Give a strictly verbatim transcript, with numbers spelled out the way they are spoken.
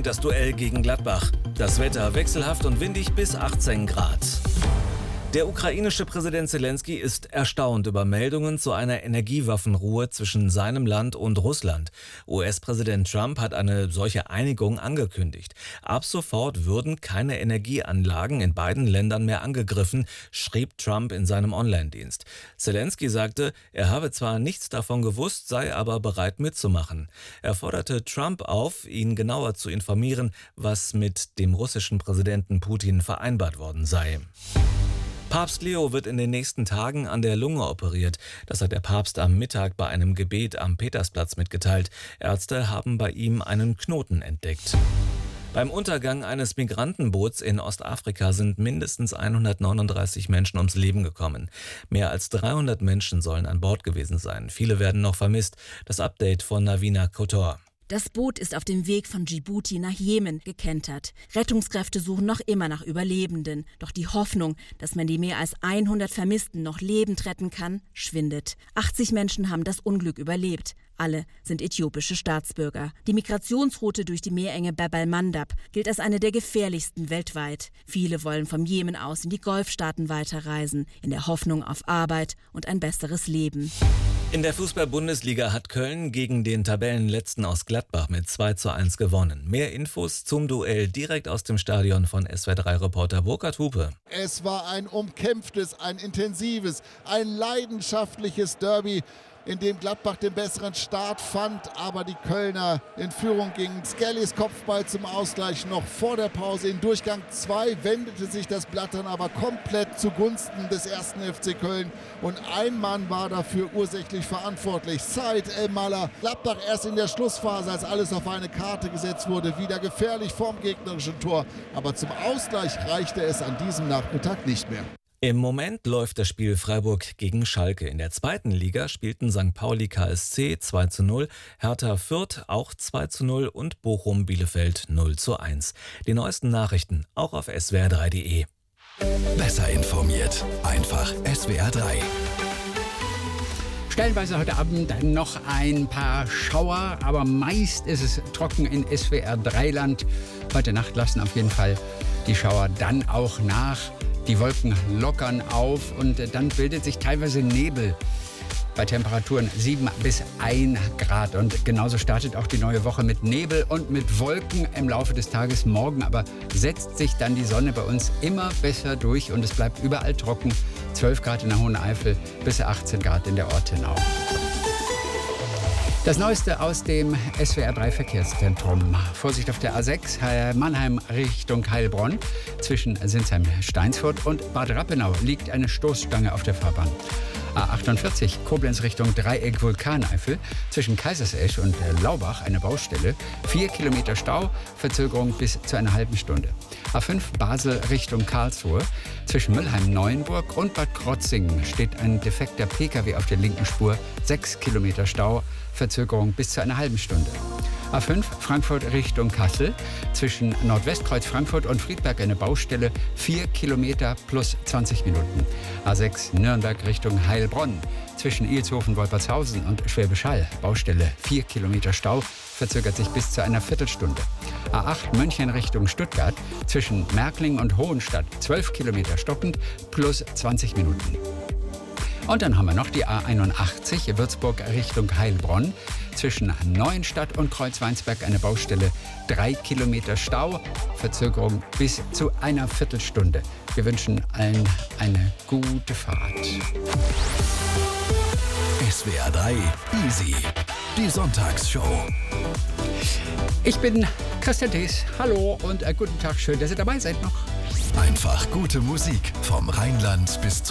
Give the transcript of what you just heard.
gewinnt das Duell gegen Gladbach. Das Wetter wechselhaft und windig bis achtzehn Grad. Der ukrainische Präsident Selenskyj ist erstaunt über Meldungen zu einer Energiewaffenruhe zwischen seinem Land und Russland. U S-Präsident Trump hat eine solche Einigung angekündigt. Ab sofort würden keine Energieanlagen in beiden Ländern mehr angegriffen, schrieb Trump in seinem Online-Dienst. Selenskyj sagte, er habe zwar nichts davon gewusst, sei aber bereit mitzumachen. Er forderte Trump auf, ihn genauer zu informieren, was mit dem russischen Präsidenten Putin vereinbart worden sei. Papst Leo wird in den nächsten Tagen an der Lunge operiert. Das hat der Papst am Mittag bei einem Gebet am Petersplatz mitgeteilt. Ärzte haben bei ihm einen Knoten entdeckt. Beim Untergang eines Migrantenboots in Ostafrika sind mindestens hundertneununddreißig Menschen ums Leben gekommen. Mehr als dreihundert Menschen sollen an Bord gewesen sein. Viele werden noch vermisst. Das Update von Navina Kotor. Das Boot ist auf dem Weg von Djibouti nach Jemen gekentert. Rettungskräfte suchen noch immer nach Überlebenden. Doch die Hoffnung, dass man die mehr als hundert Vermissten noch lebend retten kann, schwindet. achtzig Menschen haben das Unglück überlebt. Alle sind äthiopische Staatsbürger. Die Migrationsroute durch die Meerenge Bab el-Mandab gilt als eine der gefährlichsten weltweit. Viele wollen vom Jemen aus in die Golfstaaten weiterreisen, in der Hoffnung auf Arbeit und ein besseres Leben. In der Fußball-Bundesliga hat Köln gegen den Tabellenletzten aus Gladbach mit zwei zu eins gewonnen. Mehr Infos zum Duell direkt aus dem Stadion von S W R drei Reporter Burkhard Hupe. Es war ein umkämpftes, ein intensives, ein leidenschaftliches Derby, in dem Gladbach den besseren Start fand, aber die Kölner in Führung gingen. Skellys Kopfball zum Ausgleich noch vor der Pause. In Durchgang zwei wendete sich das Blatt dann aber komplett zugunsten des ersten F C Köln. Und ein Mann war dafür ursächlich verantwortlich, Said El-Mallah. Gladbach erst in der Schlussphase, als alles auf eine Karte gesetzt wurde, wieder gefährlich vorm gegnerischen Tor. Aber zum Ausgleich reichte es an diesem Nachmittag nicht mehr. Im Moment läuft das Spiel Freiburg gegen Schalke. In der zweiten Liga spielten Sankt Pauli K S C zwei zu null, Hertha Fürth auch zwei zu null und Bochum Bielefeld null zu eins. Die neuesten Nachrichten auch auf S W R drei punkt de. Besser informiert, einfach S W R drei. Stellenweise heute Abend noch ein paar Schauer, aber meist ist es trocken in S W R drei Land. Heute Nacht lassen auf jeden Fall die Schauer dann auch nach. Die Wolken lockern auf und dann bildet sich teilweise Nebel bei Temperaturen sieben bis ein Grad. Und genauso startet auch die neue Woche mit Nebel und mit Wolken im Laufe des Tages. Morgen aber setzt sich dann die Sonne bei uns immer besser durch und es bleibt überall trocken. zwölf Grad in der Hohen Eifel bis achtzehn Grad in der Ortenau. Das Neueste aus dem S W R drei Verkehrszentrum. Vorsicht auf der A sechs, Mannheim Richtung Heilbronn. Zwischen Sinsheim-Steinsfurt und Bad Rappenau liegt eine Stoßstange auf der Fahrbahn. A achtundvierzig, Koblenz Richtung Dreieck Vulkaneifel. Zwischen Kaisersesch und Laubach eine Baustelle. Vier Kilometer Stau, Verzögerung bis zu einer halben Stunde. A fünf, Basel Richtung Karlsruhe. Zwischen Mülheim-Neuenburg und Bad Krotzingen steht ein defekter Pkw auf der linken Spur. Sechs Kilometer Stau, Verzögerung bis zu einer halben Stunde. A fünf, Frankfurt Richtung Kassel. Zwischen Nordwestkreuz Frankfurt und Friedberg eine Baustelle. Vier Kilometer plus zwanzig Minuten. A sechs, Nürnberg Richtung Heilbronn. Zwischen Ilshofen-Wolpertshausen und Schwäbisch Hall. Baustelle. Vier Kilometer Stau. Verzögert sich bis zu einer Viertelstunde. A acht, München Richtung Stuttgart. Zwischen Märkling und Hohenstadt. zwölf Kilometer stockend plus zwanzig Minuten. Und dann haben wir noch die A einundachtzig, Würzburg Richtung Heilbronn. Zwischen Neuenstadt und Kreuzweinsberg eine Baustelle. Drei Kilometer Stau, Verzögerung bis zu einer Viertelstunde. Wir wünschen allen eine gute Fahrt. S W R drei Easy, die Sonntagsshow. Ich bin Christian Thees. Hallo und äh, guten Tag. Schön, dass ihr dabei seid noch. Einfach gute Musik vom Rheinland bis